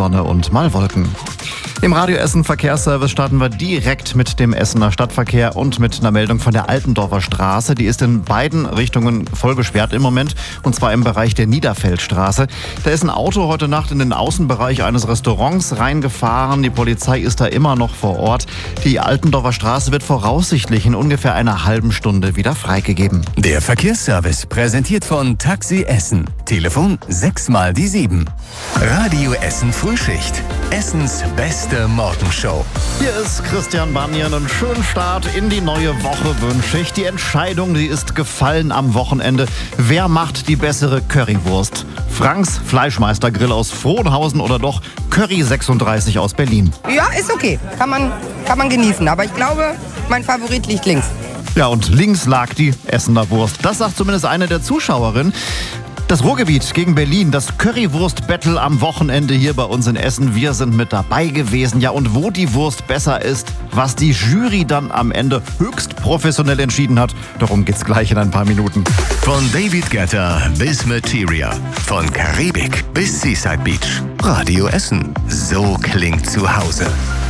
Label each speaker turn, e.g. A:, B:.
A: Sonne und mal Wolken. Im Radio Essen Verkehrsservice starten wir direkt mit dem Essener Stadtverkehr und mit einer Meldung von der Altendorfer Straße. Die ist in beiden Richtungen voll gesperrt im Moment, und zwar im Bereich der Niederfeldstraße. Da ist ein Auto heute Nacht in den Außenbereich eines Restaurants reingefahren. Die Polizei ist da immer noch vor Ort. Die Altendorfer Straße wird voraussichtlich in ungefähr einer halben Stunde wieder freigegeben.
B: Der Verkehrsservice präsentiert von Taxi Essen. Telefon 6x7. Radio Essen Frühschicht. Essens beste Morgenshow.
A: Hier ist Christian Bannieren und schönen Start in die neue Woche wünsche ich. Die Entscheidung, die ist gefallen am Wochenende. Wer macht die bessere Currywurst? Franks Fleischmeistergrill aus Frohnhausen oder doch Curry 36 aus Berlin?
C: Ja, ist okay. Kann man genießen. Aber ich glaube, mein Favorit liegt links.
A: Ja, und links lag die Essener Wurst. Das sagt zumindest eine der Zuschauerinnen. Das Ruhrgebiet gegen Berlin, das Currywurst-Battle am Wochenende hier bei uns in Essen. Wir sind mit dabei gewesen. Ja, und wo die Wurst besser ist, was die Jury dann am Ende höchst professionell entschieden hat, darum geht's gleich in ein paar Minuten.
B: Von David Guetta bis Materia. Von Karibik bis Seaside Beach. Radio Essen. So klingt zu Hause.